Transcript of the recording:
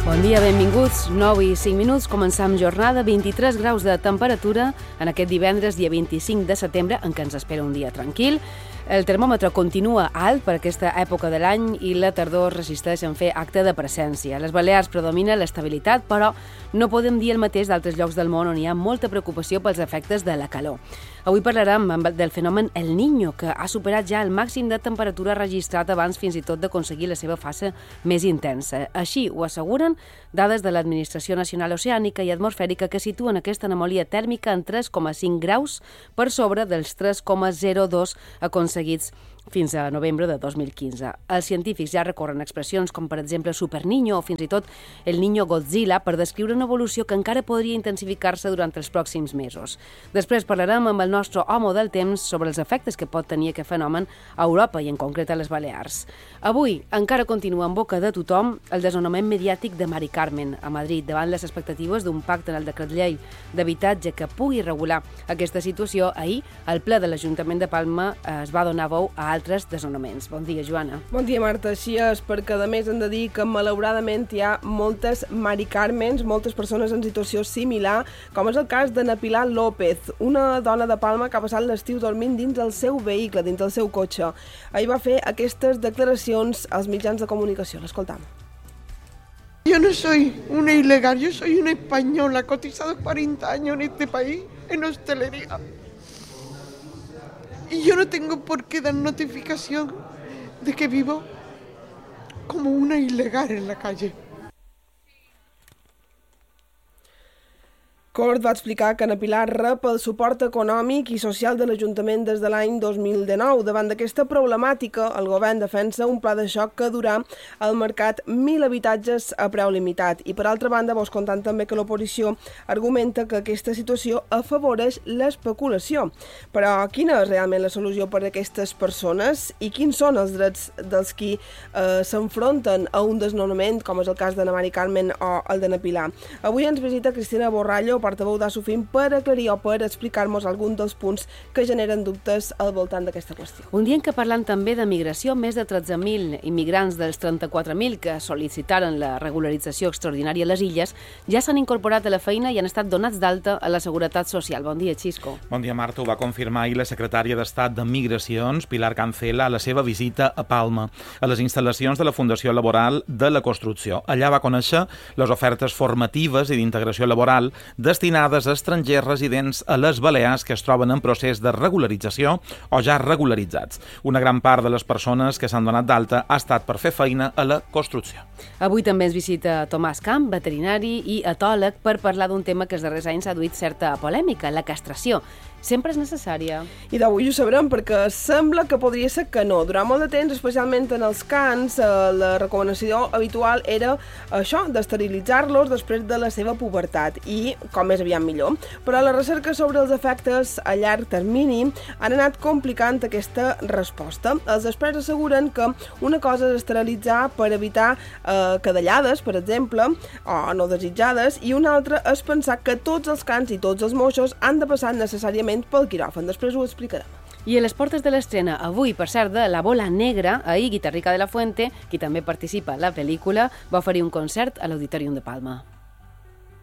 Bon dia, benvinguts. 9 i 5 minuts, començam jornada, 23 graus de temperatura en aquest divendres, dia 25 de setembre, en què ens espera un dia tranquil. El termòmetre continua alt per aquesta època de l'any i la tardor resisteix en fer acte de presència. A les Balears predomina l'estabilitat, però no podem dir el mateix d'altres llocs del món on hi ha molta preocupació pels efectes de la calor. Avui parlarem del fenomen El Niño, que ha superat ja el màxim de temperatura registrat abans fins i tot d'aconseguir la seva fase més intensa. Així ho asseguren dades de l'Administració Nacional Oceànica i Atmosfèrica que situen aquesta anomalia tèrmica en 3,5 graus per sobre dels 3,02 aconseguits fins a novembre de 2015. Els científics ja recorren expressions com, per exemple, Super Niño o fins i tot El Niño Godzilla per descriure una evolució que encara podria intensificar-se durant els pròxims mesos. Després parlarem amb el nostre home del temps sobre els efectes que pot tenir aquest fenomen a Europa i en concret a les Balears. Avui encara continua en boca de tothom el desnonament mediàtic de Mari Carmen a Madrid davant les expectatives d'un pacte en el decret llei d'habitatge que pugui regular aquesta situació. Ahir, al ple de l'Ajuntament de Palma es va donar veu a altres desnonaments. Bon dia, Joana. Bon dia, Marta. Així és, perquè a més hem de dir que malauradament hi ha moltes Mari Carmens, moltes persones en situació similar, com és el cas d'Ana Pilar López, una dona de Palma que ha passat l'estiu dormint dins el seu vehicle, dins el seu cotxe. Ahir va fer aquestes declaracions als mitjans de comunicació. L'escoltam. Yo no soy una ilegal, yo soy una española, cotizado 40 años en este país, en hostelería. Y yo no tengo por qué dar notificación de que vivo como una ilegal en la calle. Cort va explicar que Ana Pilar rep el suport econòmic i social de l'Ajuntament des de l'any 2019. Davant d'aquesta problemàtica, el govern defensa un pla de xoc que durà al mercat 1.000 habitatges a preu limitat. I per altra banda, vos contant també que l'oposició argumenta que aquesta situació afavoreix l'especulació. Però quina és realment la solució per a aquestes persones i quins són els drets dels qui s'enfronten a un desnonament, com és el cas d'Ana Mari Carmen o el d'Ana Pilar? Avui ens visita Cristina Borrallo, portaveu d'Assofim, per aclarir o per explicar-nos alguns dels punts que generen dubtes al voltant d'aquesta qüestió. Un dia en què parlant també de migració, més de 13.000 immigrants dels 34.000 que sol·licitaren la regularització extraordinària a les illes ja s'han incorporat a la feina i han estat donats d'alta a la Seguretat Social. Bon dia, Xisco. Bon dia, Marta. Ho va confirmar ahir la secretària d'Estat de Migracions, Pilar Cancela, a la seva visita a Palma, a les instal·lacions de la Fundació Laboral de la Construcció. Allà va conèixer les ofertes formatives i d'integració laboral destinades a estrangers residents a les Balears que es troben en procés de regularització o ja regularitzats. Una gran part de les persones que s'han donat d'alta ha estat per fer feina a la construcció. Avui també ens visita Tomàs Camp, veterinari i etòleg, per parlar d'un tema que els darrers anys ha duit certa polèmica, la castració. Sempre és necessària. I d'avui ho sabrem perquè sembla que podria ser que no. Durant molt de temps, especialment en els cans, la recomanació habitual era això, d'esterilitzar-los després de la seva pubertat i com més aviat millor. Però la recerca sobre els efectes a llarg termini han anat complicant aquesta resposta. Els experts asseguren que una cosa és esterilitzar per evitar cadellades, per exemple, o no desitjades, i una altra és pensar que tots els cans i tots els moixos han de passar necessàriament pel quiròfan. Després ho explicarem. I a les portes de l'estrena, avui, per cert, de La Bola Negra, ahir Guitarrica de la Fuente, qui també participa a la pel·lícula, va oferir un concert a l'Auditorium de Palma.